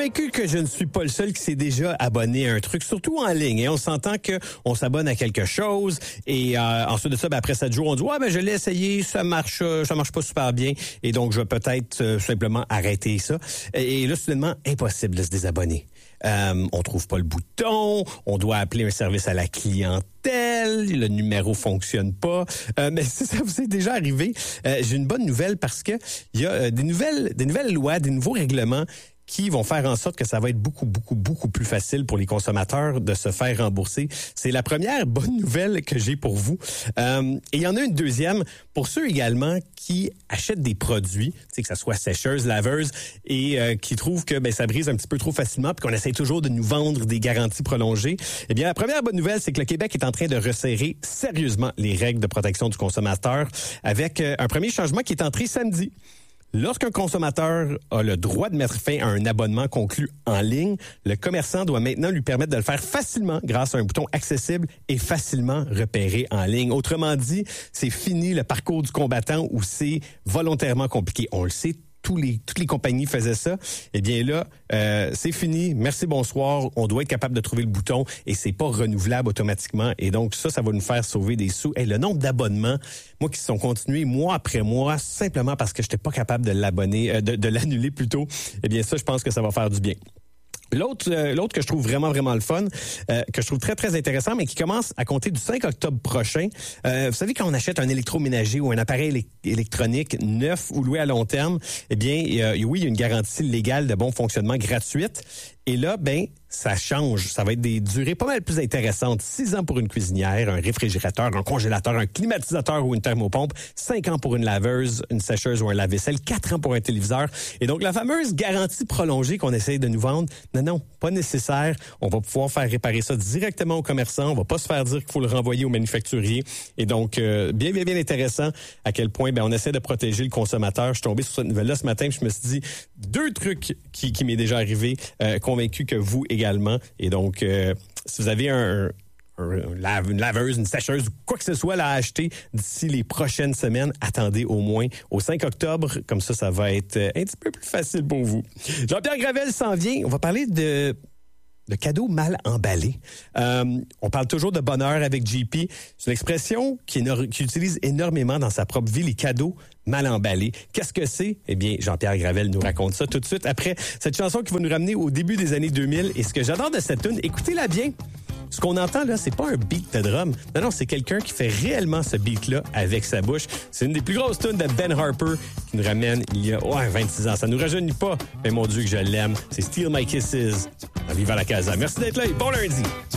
convaincu que je ne suis pas le seul qui s'est déjà abonné à un truc, surtout en ligne. Et on s'entend qu'on s'abonne à quelque chose et ensuite de ça, après 7 jours, on dit « Ouais, je l'ai essayé, ça marche pas super bien et donc je vais peut-être simplement arrêter ça. » Et là, soudainement, impossible de se désabonner. On trouve pas le bouton, on doit appeler un service à la clientèle, le numéro fonctionne pas. Mais si ça vous est déjà arrivé, j'ai une bonne nouvelle parce que il y a des nouvelles lois, des nouveaux règlements qui vont faire en sorte que ça va être beaucoup plus facile pour les consommateurs de se faire rembourser. C'est la première bonne nouvelle que j'ai pour vous. Et il y en a une deuxième pour ceux également qui achètent des produits, que ça soit sécheuse, laveuse, et qui trouvent que ça brise un petit peu trop facilement puis qu'on essaie toujours de nous vendre des garanties prolongées. Eh bien, la première bonne nouvelle, c'est que le Québec est en train de resserrer sérieusement les règles de protection du consommateur avec un premier changement qui est entré samedi. Lorsqu'un consommateur a le droit de mettre fin à un abonnement conclu en ligne, le commerçant doit maintenant lui permettre de le faire facilement grâce à un bouton accessible et facilement repéré en ligne. Autrement dit, c'est fini le parcours du combattant où c'est volontairement compliqué. On le sait, toutes les compagnies faisaient ça. Eh bien là, c'est fini. Merci, bonsoir. On doit être capable de trouver le bouton et c'est pas renouvelable automatiquement. Et donc ça va nous faire sauver des sous. Et le nombre d'abonnements, moi, qui se sont continués mois après mois, simplement parce que j'étais pas capable de l'annuler plutôt. Eh bien ça, je pense que ça va faire du bien. L'autre que je trouve vraiment le fun, que je trouve très intéressant, mais qui commence à compter du 5 octobre prochain. Vous savez, quand on achète un électroménager ou un appareil électronique neuf ou loué à long terme, eh bien, il y a une garantie légale de bon fonctionnement gratuite. Et là, ça change. Ça va être des durées pas mal plus intéressantes. 6 ans pour une cuisinière, un réfrigérateur, un congélateur, un climatisateur ou une thermopompe. 5 ans pour une laveuse, une sécheuse ou un lave-vaisselle. 4 ans pour un téléviseur. Et donc, la fameuse garantie prolongée qu'on essaye de nous vendre, non, pas nécessaire. On va pouvoir faire réparer ça directement au commerçant. On va pas se faire dire qu'il faut le renvoyer au manufacturier. Et donc, bien intéressant à quel point on essaie de protéger le consommateur. Je suis tombé sur cette nouvelle-là ce matin. Je me suis dit, 2 trucs qui m'est déjà arrivé, convaincu que vous également. Et donc, si vous avez une laveuse, une sécheuse, quoi que ce soit à acheter d'ici les prochaines semaines, attendez au moins au 5 octobre. Comme ça va être un petit peu plus facile pour vous. Jean-Pierre Gravel s'en vient. On va parler de cadeaux mal emballés. On parle toujours de bonheur avec JP. C'est une expression qu'il utilise énormément dans sa propre vie, les cadeaux mal emballés. Qu'est-ce que c'est? Eh bien, Jean-Pierre Gravel nous raconte ça tout de suite après cette chanson qui va nous ramener au début des années 2000. Et ce que j'adore de cette tune, écoutez-la bien. Ce qu'on entend là, c'est pas un beat de drum. Non, c'est quelqu'un qui fait réellement ce beat-là avec sa bouche. C'est une des plus grosses tunes de Ben Harper qui nous ramène il y a 26 ans. Ça nous rajeunit pas, mais mon Dieu que je l'aime. C'est Steal My Kisses dans Viva la Casa. Merci d'être là et bon lundi!